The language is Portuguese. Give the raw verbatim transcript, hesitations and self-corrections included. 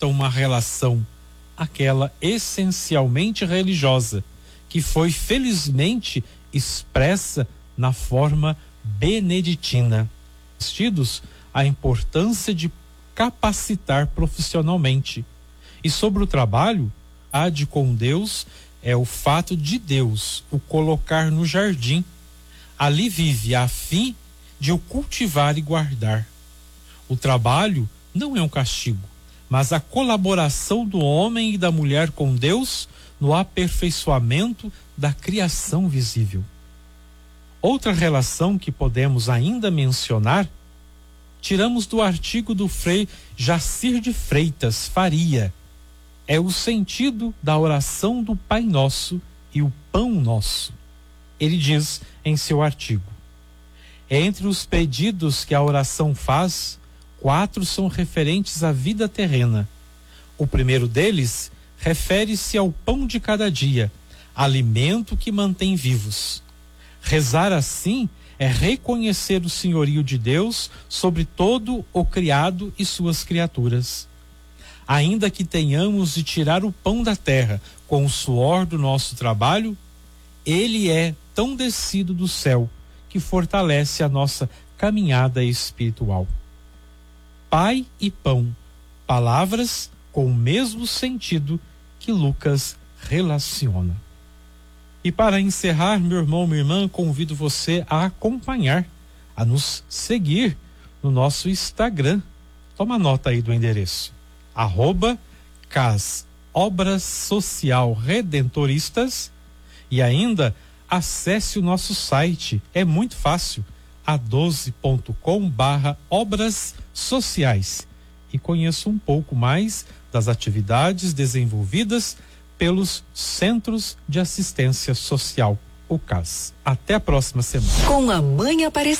uma relação, aquela essencialmente religiosa, que foi felizmente expressa na forma beneditina. Vestidos a importância de capacitar profissionalmente. E sobre o trabalho, a de com Deus é o fato de Deus o colocar no jardim. Ali vive a fim de o cultivar e guardar. O trabalho não é um castigo, mas a colaboração do homem e da mulher com Deus no aperfeiçoamento da criação visível. Outra relação que podemos ainda mencionar, tiramos do artigo do Frei Jacir de Freitas Faria, é o sentido da oração do Pai Nosso e o Pão Nosso. Ele diz em seu artigo: entre os pedidos que a oração faz, quatro são referentes à vida terrena. O primeiro deles refere-se ao pão de cada dia, alimento que mantém vivos. Rezar assim é reconhecer o senhorio de Deus sobre todo o criado e suas criaturas. Ainda que tenhamos de tirar o pão da terra com o suor do nosso trabalho, ele é tão descido do céu que fortalece a nossa caminhada espiritual. Pai e pão, palavras com o mesmo sentido que Lucas relaciona. E para encerrar, meu irmão, minha irmã, convido você a acompanhar, a nos seguir no nosso Instagram. Toma nota aí do endereço. Arroba Cas Obras Social Redentoristas. E ainda acesse o nosso site. É muito fácil. a doze ponto com barra obras sociais. E conheça um pouco mais das atividades desenvolvidas pelos Centros de Assistência Social, o C A S. Até a próxima semana. Com a Mãe Aparecida.